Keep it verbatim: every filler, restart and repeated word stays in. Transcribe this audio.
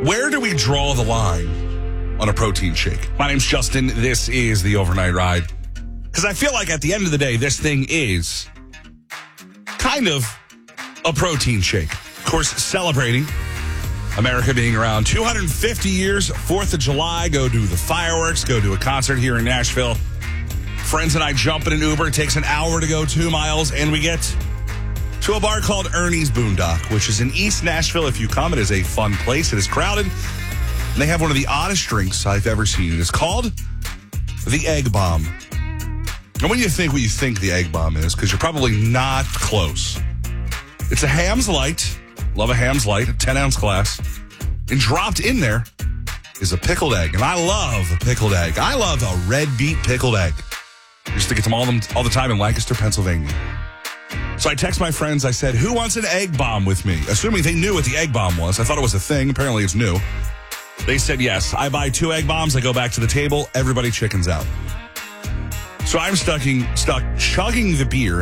Where do we draw the line on a protein shake? My name's Justin. This is the Overnight Ride. Because I feel like at the end of the day, this thing is kind of a protein shake. Of course, celebrating America being around two hundred fifty years, fourth of July, go do the fireworks, go do a concert here in Nashville. Friends and I jump in an Uber. It takes an hour to go two miles, and we get to a bar called Ernie's Boondock, which is in East Nashville. If you come, it is a fun place. It is crowded. And they have one of the oddest drinks I've ever seen. It's called the Egg Bomb. And when you think what you think the Egg Bomb is, because you're probably not close. It's a Hams Light. Love a Hams Light, a ten-ounce glass. And dropped in there is a pickled egg. And I love a pickled egg. I love a red beet pickled egg. I used to get them all, them all the time in Lancaster, Pennsylvania. So I text my friends. I said, who wants an egg bomb with me? Assuming they knew what the egg bomb was. I thought it was a thing. Apparently it's new. They said yes. I buy two egg bombs. I go back to the table. Everybody chickens out. So I'm stuck, stuck chugging the beer.